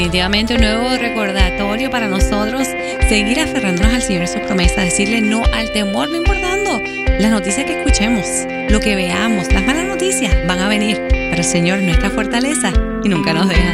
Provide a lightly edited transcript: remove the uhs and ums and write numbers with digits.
Definitivamente un nuevo recordatorio para nosotros, seguir aferrándonos al Señor y sus promesas, decirle no al temor, no importando las noticias que escuchemos, lo que veamos, las malas noticias van a venir, pero el Señor es nuestra fortaleza y nunca nos deja.